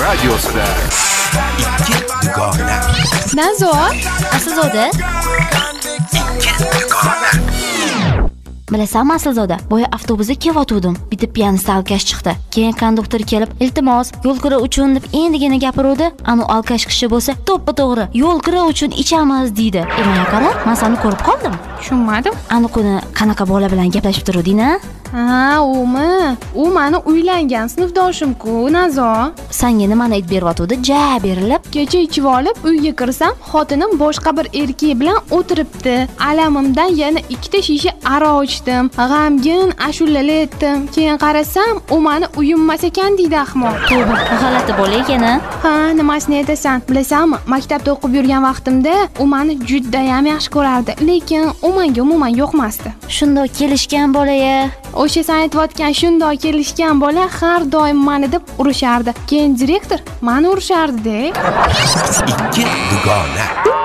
radiosida ikki dugona. Nazo, Aslzoda. Bilasanmi Aslzoda, boya avtobusda kelayotgandim. Bitta pianist alkash chiqdi. Keyin konduktor kelib, "Iltimos, yo'l kira uchun" deb endigina gapiruvdi. Anu alkash kishi bo'lsa, to'ppa-to'g'ri, yo'l kira uchun ichamiz deydi. Menga qara, men seni ko'rib qoldim. Tushunmadim. Anu kuni qanaqa bola bilan gaplashib turuvding-a? Ha, umi. U meni uylangan sinfdoshim-ku, Nazo. Senga nimani aytib beryotdi? Ja berilib. Kecha ichib olib uyga kirsam, xotinim boshqa bir erkak bilan o'tiribdi. Alamimdan yana ikkita shisha aroq ichdim. G'amgin ashulalar aytdim. Keyin qarasam, u meni uyimmas ekan deydi ahmoq. Tavba, g'alati bola ekan-a? Ha, nimasini aytasan? Bilasanmi, maktabda o'qib yurgan vaqtimda u meni juda ham yaxshi ko'rardi, lekin u menga umuman yoqmasdi. Shundoq kelishgan bola-ya. O'sha sen aytayotgan shundoq kelishgan bola har doim meni deb urishardi. Keyin direktor meni urishardi-da. Ikki dugona.